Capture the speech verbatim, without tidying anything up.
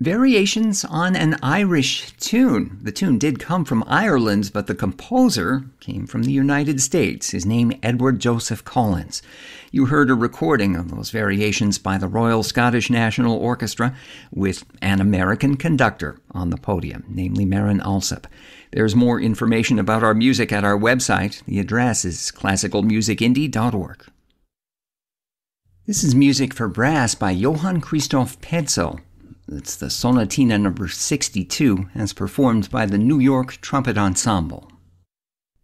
Variations on an Irish tune. The tune did come from Ireland, but the composer came from the United States. His name, Edward Joseph Collins. You heard a recording of those variations by the Royal Scottish National Orchestra with an American conductor on the podium, namely Marin Alsop. There's more information about our music at our website. The address is classical music indie dot org. This is music for brass by Johann Christoph Petzl. It's the Sonatina number sixty-two, as performed by the New York Trumpet Ensemble.